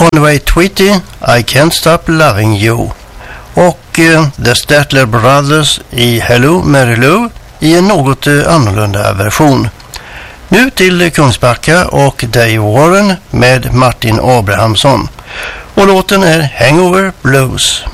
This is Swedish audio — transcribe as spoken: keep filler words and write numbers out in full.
Conway Twitty, I Can't Stop Loving You. Och eh, The Statler Brothers i Hello Mary Lou i en något eh, annorlunda version. Nu till Kungsbacka och Dave Warren med Martin Abrahamsson. Och låten är Hangover Blues.